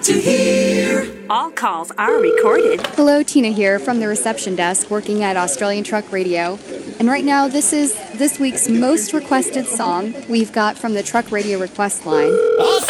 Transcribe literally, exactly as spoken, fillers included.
to hear. All calls are recorded. Hello, Tina here from the reception desk working at Australian Truck Radio. And right now, this is this week's most requested song we've got from the Truck Radio request line. Australian